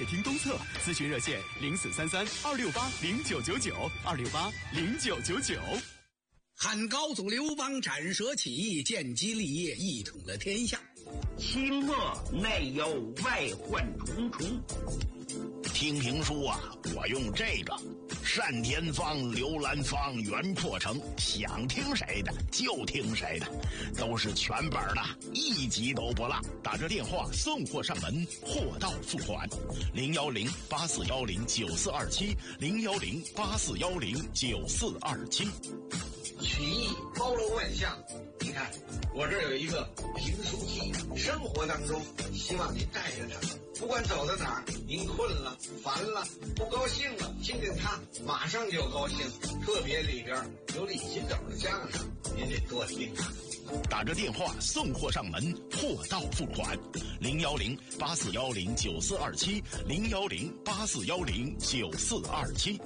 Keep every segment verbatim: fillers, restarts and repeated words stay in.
厅东侧，咨询热线零四三三二六八零九九九二六八零九九九。 汉高祖刘邦斩蛇起义，建基立业，一统了天下。 清末内忧外患重重。 听评书啊，我用这个单田芳、刘兰芳、袁阔成，想听谁的就听谁的，都是全本的，一集都不落。打这电话送货上门，货到付款。零幺零八四幺零九四二七，零幺零八四幺零九四二七。 曲艺包罗万象，你看我这儿有一个评书机，生活当中希望您带着它，不管走到哪儿，您困了、烦了、不高兴了，听听它，马上就高兴。特别里边有李金斗的相声，您得多听啊。 打着电话送货上门，货到付款。零幺零八四幺零九四二七，零幺零八四幺零九四二七。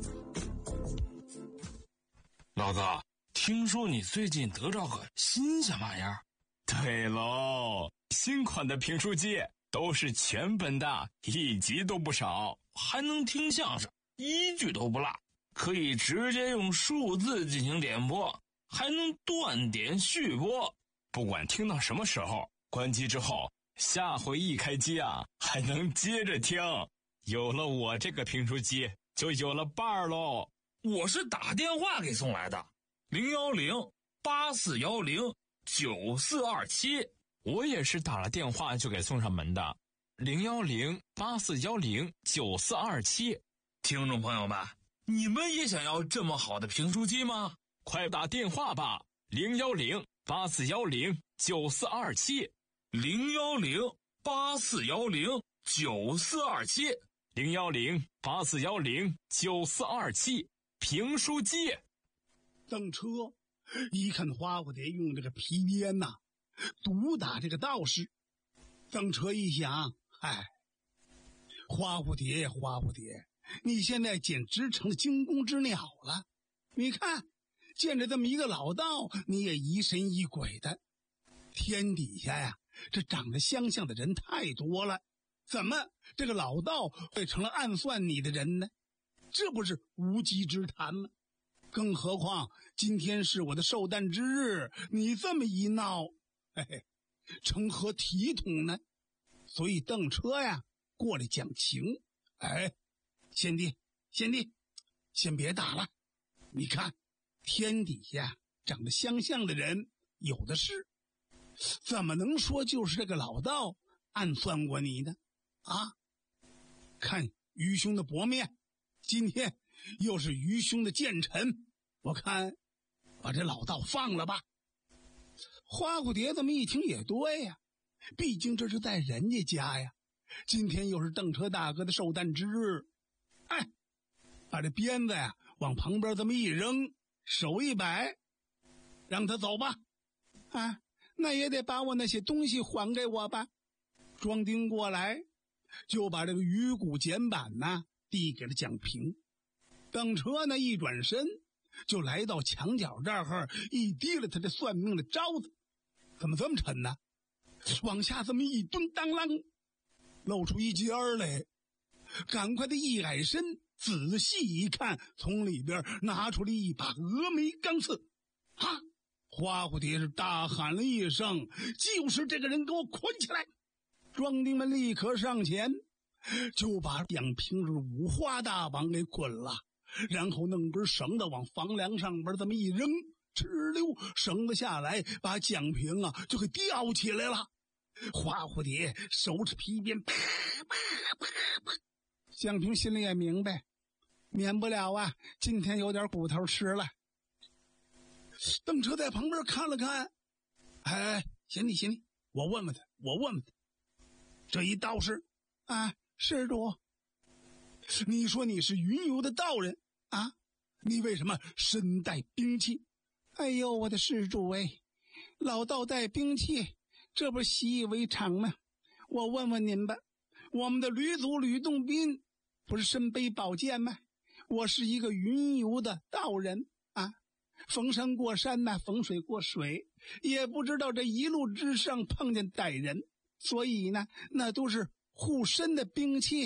老子，听说你最近得着个新鲜玩意儿？ 对喽，新款的评书机都是全本的，一集都不少， 还能听相声，一句都不落，可以直接用数字进行点播，还能断点续播。 不管听到什么时候，关机之后，下回一开机啊，还能接着听。有了我这个评书机，就有了伴儿喽。 我是打电话给送来的，零幺零八四幺零九四二七。 我也是打了电话就给送上门的，零幺零八四幺零九四二七。 听众朋友们，你们也想要这么好的评书机吗？ 快打电话吧，零幺零八四幺零九四二七， 零幺零八四幺零九四二七， 零幺零八四幺零九四二七。评书机。 登车一看花蝴蝶用这个皮鞭呐、啊、毒打这个道士，登车一想，哎，花蝴蝶呀花蝴蝶，你现在简直成了惊弓之鸟了。你看见着这么一个老道，你也疑神疑鬼的。天底下呀，这长得相像的人太多了，怎么这个老道会成了暗算你的人呢？这不是无稽之谈吗？更何况今天是我的寿诞之日，你这么一闹，嘿嘿，成何体统呢？所以邓车呀过来讲情。哎，贤弟贤弟，先别打了，你看天底下长得相像的人有的是，怎么能说就是这个老道暗算过你呢？啊，看愚兄的薄面，今天又是愚兄的谏臣，我看把这老道放了吧。花蝴蝶这么一听也对呀，毕竟这是在人家家呀，今天又是邓车大哥的寿诞之日。哎，把这鞭子呀往旁边这么一扔，手一摆，让他走吧。啊，那也得把我那些东西还给我吧。庄丁过来就把这个鱼骨简板呐递给了蒋平。邓车呢一转身就来到墙角这儿，一提了他这算命的招子。怎么这么沉呢？往下这么一蹲，当啷露出一截儿来，赶快的一矮身，仔细一看，从里边拿出了一把峨眉钢刺。哈！花蝴蝶是大喊了一声，就是这个人，给我捆起来！庄丁们立刻上前就把蒋平是五花大绑给捆了，然后弄根绳子往房梁上边这么一扔，哧溜，绳子下来，把蒋平啊就给吊起来了。花蝴蝶手持皮鞭，啪啪啪啪。蒋平心里也明白，免不了啊，今天有点骨头吃了。邓车在旁边看了看，哎，贤弟贤弟，我问问他，我问问他，这一道士啊，施主，你说你是云游的道人啊，你为什么身带兵器？哎呦，我的施主哎，老道带兵器，这不习以为常吗？我问问您吧，我们的吕祖吕洞宾不是身背宝剑吗？我是一个云游的道人啊，逢山过山呐、啊，逢水过水，也不知道这一路之上碰见歹人，所以呢，那都是护身的兵器。